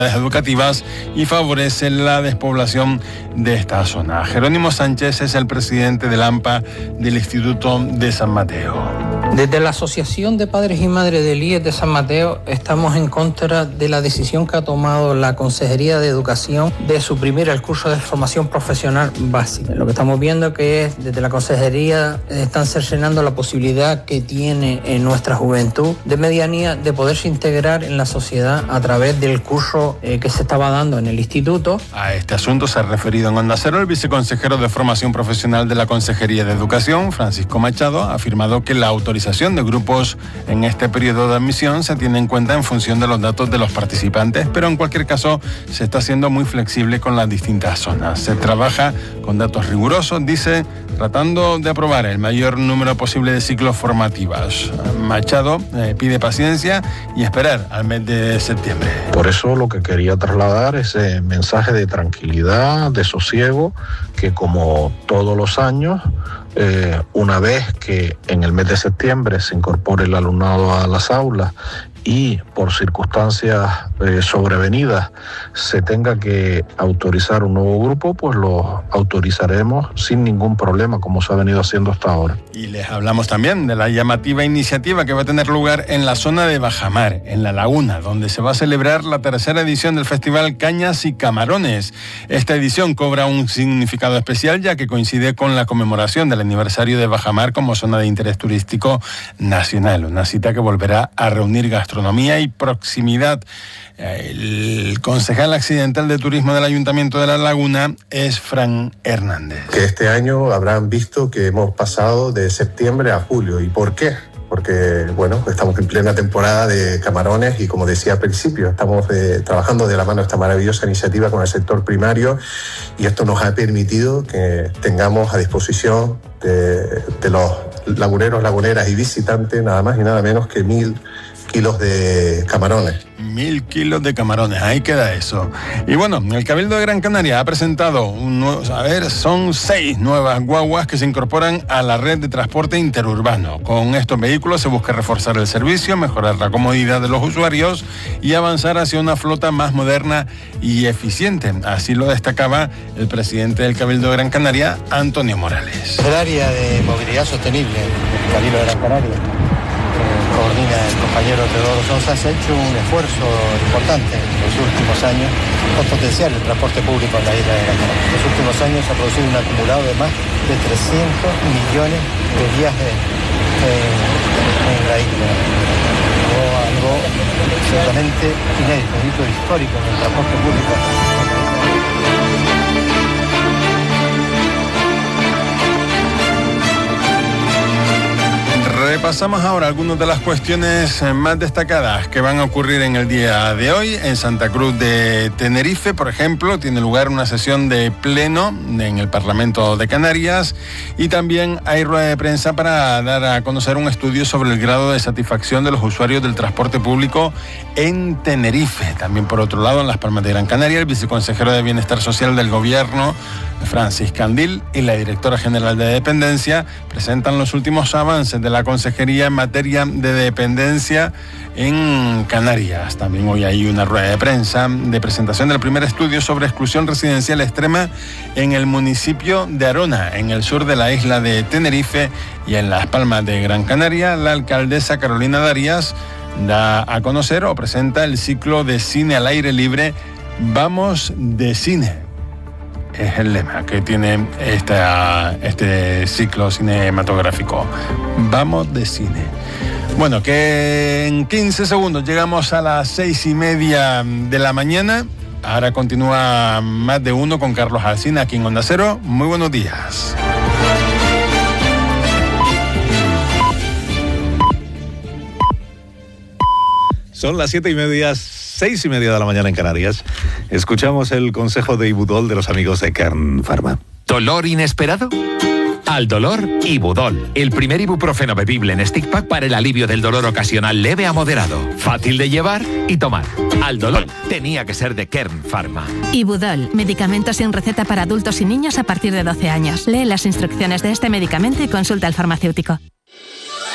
educativas y favorece la despoblación de esta zona. Jerónimo Sánchez es el presidente del AMPA del Instituto de San Mateo. Desde la Asociación de Padres y Madres del IES de San Mateo estamos en contra de la decisión que ha tomado la Consejería de Educación de suprimir el curso de formación profesional básica. Lo que estamos viendo que es desde la Consejería están cercenando la posibilidad que tiene en nuestra juventud de medianía de poderse integrar en la sociedad a través del curso que se estaba dando en el instituto. A este asunto se ha referido en Onda Cero el viceconsejero de Formación Profesional de la Consejería de Educación, Francisco Machado. Ha afirmado que la autorización de grupos en este periodo de admisión se tiene en cuenta en función de los datos de los participantes, pero en cualquier caso se está siendo muy flexible con las distintas zonas. Se trabaja con datos rigurosos, dice, tratando de aprobar el mayor número posible de ciclos formativos. Machado pide paciencia y esperar al mes de septiembre. Por eso lo que quería trasladar es ese mensaje de tranquilidad, de sosiego, que como todos los años, una vez que en el mes de septiembre se incorpore el alumnado a las aulas y por circunstancias sobrevenidas se tenga que autorizar un nuevo grupo, pues lo autorizaremos sin ningún problema, como se ha venido haciendo hasta ahora. Y les hablamos también de la llamativa iniciativa que va a tener lugar en la zona de Bajamar, en La Laguna, donde se va a celebrar la tercera edición del Festival Cañas y Camarones. Esta edición cobra un significado especial, ya que coincide con la conmemoración del aniversario de Bajamar como zona de interés turístico nacional, una cita que volverá a reunir gastronomía y proximidad. El concejal accidental de turismo del Ayuntamiento de La Laguna es Fran Hernández. Que este año habrán visto que hemos pasado de septiembre a julio. ¿Y por qué? Porque, bueno, estamos en plena temporada de camarones y, como decía al principio, estamos trabajando de la mano esta maravillosa iniciativa con el sector primario, y esto nos ha permitido que tengamos a disposición de los laguneros, laguneras y visitantes nada más y nada menos que 1.000 kilos de camarones. 1.000 kilos de camarones, ahí queda eso. Y bueno, el Cabildo de Gran Canaria ha presentado son 6 nuevas guaguas que se incorporan a la red de transporte interurbano. Con estos vehículos se busca reforzar el servicio, mejorar la comodidad de los usuarios y avanzar hacia una flota más moderna y eficiente. Así lo destacaba el presidente del Cabildo de Gran Canaria, Antonio Morales. El área de movilidad sostenible del Cabildo de Gran Canaria, coordina el compañero Teodoro Sosa, se ha hecho un esfuerzo importante en los últimos años por potenciar el transporte público en la isla de Gran Canaria. En los últimos años se ha producido un acumulado de más de 300 millones de viajes en la isla. Algo absolutamente inédito, un hito histórico en el transporte público. Repasamos ahora algunas de las cuestiones más destacadas que van a ocurrir en el día de hoy. En Santa Cruz de Tenerife, por ejemplo, tiene lugar una sesión de pleno en el Parlamento de Canarias, y también hay rueda de prensa para dar a conocer un estudio sobre el grado de satisfacción de los usuarios del transporte público en Tenerife. También, por otro lado, en Las Palmas de Gran Canaria, el viceconsejero de Bienestar Social del Gobierno, Francis Candil, y la directora general de Dependencia presentan los últimos avances de la Consejería en materia de dependencia en Canarias. También hoy hay una rueda de prensa de presentación del primer estudio sobre exclusión residencial extrema en el municipio de Arona, en el sur de la isla de Tenerife. Y en Las Palmas de Gran Canaria, la alcaldesa Carolina Darias da a conocer o presenta el ciclo de cine al aire libre Vamos de Cine. Es el lema que tiene este ciclo cinematográfico. Vamos de cine. Bueno, que en 15 segundos llegamos a las 6:30 de la mañana. Ahora continúa Más de Uno con Carlos Alsina aquí en Onda Cero. Muy buenos días. Son las 7:30, 6:30 de la mañana en Canarias. Escuchamos el consejo de Ibudol de los amigos de Kern Pharma. ¿Dolor inesperado? Al dolor, Ibudol, el primer ibuprofeno bebible en stick pack para el alivio del dolor ocasional leve a moderado. Fácil de llevar y tomar. Al dolor, tenía que ser de Kern Pharma. Ibudol, medicamento sin receta para adultos y niños a partir de 12 años. Lee las instrucciones de este medicamento y consulta al farmacéutico.